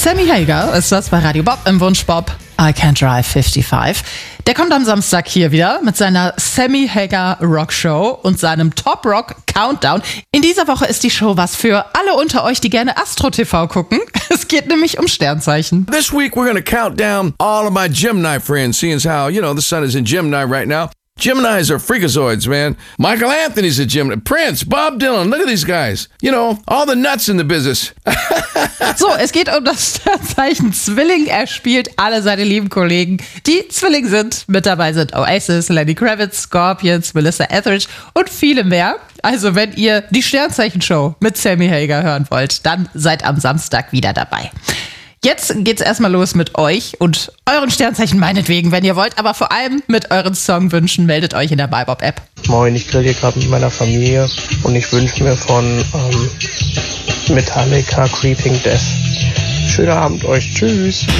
Sammy Hagar ist das bei Radio Bob im Wunsch Bob I Can't Drive 55. Der kommt am Samstag hier wieder mit seiner Sammy Hagar Rock Show und seinem Top Rock Countdown. In dieser Woche ist die Show was für alle unter euch, die gerne Astro TV gucken. Es geht nämlich um Sternzeichen. This week we're going to count down all of my Gemini friends, seeing as how, the sun is in Gemini right now. Geminis are freakazoids, man. Michael Anthony's a Gemini. Prince, Bob Dylan, look at these guys. All the nuts in the business. So, es geht um das Sternzeichen Zwilling. Er spielt alle seine lieben Kollegen, die Zwilling sind. Mit dabei sind Oasis, Lenny Kravitz, Scorpions, Melissa Etheridge und viele mehr. Also, wenn ihr die Sternzeichen-Show mit Sammy Hagar hören wollt, dann seid am Samstag wieder dabei. Jetzt geht's erstmal los mit euch und euren Sternzeichen meinetwegen, wenn ihr wollt, aber vor allem mit euren Songwünschen. Meldet euch in der MyBob-App. Moin, ich grill hier gerade mit meiner Familie und ich wünsche mir von Metallica Creeping Death. Schönen Abend euch, tschüss.